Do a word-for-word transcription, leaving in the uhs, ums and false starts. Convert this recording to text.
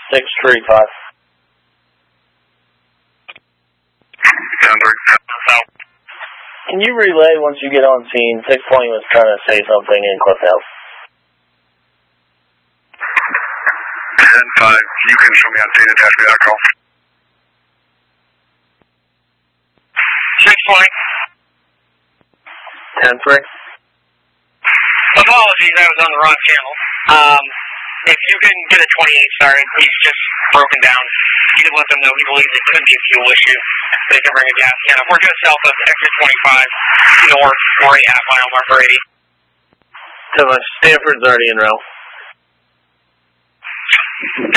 six three five. Can you relay once you get on scene? six twenty was trying to say something in Cliff House. ten five, you can show me on scene, attach me that call. six twenty. ten three. Apologies, I was on the wrong channel. Um, if you can get a twenty-eight started, he's just broken down. You can let them know he believes it could be a fuel issue. They can bring a gas can up. We're just south of exit twenty-five, north, right at mile marker eighty. So much. Stanford's already in row.